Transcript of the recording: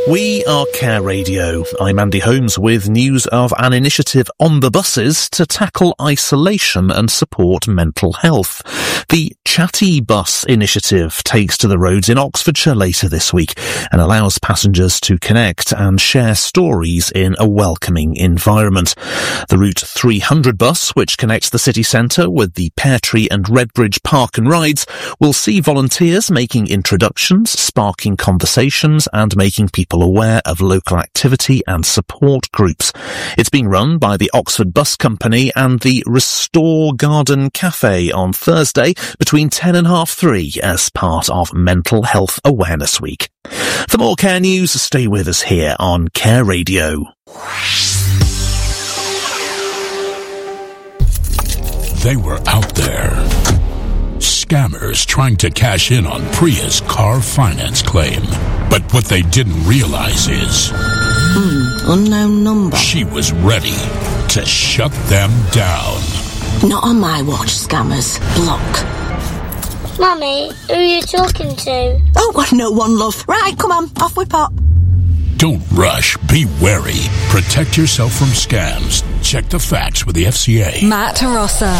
We are Care Radio. I'm Andy Holmes with news of an initiative on the buses to tackle isolation and support mental health. The Chatty Bus initiative takes to the roads in Oxfordshire later this week and allows passengers to connect and share stories in a welcoming environment. The Route 300 bus, which connects the city centre with the Pear Tree and Redbridge Park and Rides, will see volunteers making introductions, sparking conversations and making people aware of local activity and support groups. It's being run by the Oxford Bus Company and the Restore Garden Cafe on Thursday between 10 and half 3 as part of Mental Health Awareness Week. For more Care news, stay with us here on Care Radio. They were out there. Scammers trying to cash in on Priya's car finance claim. But what they didn't realize is... unknown number. She was ready to shut them down. Not on my watch, scammers. Block. Mummy, who are you talking to? Oh, no one, love. Right, come on, off we pop. Don't rush. Be wary. Protect yourself from scams. Check the facts with the FCA. Matt Rossa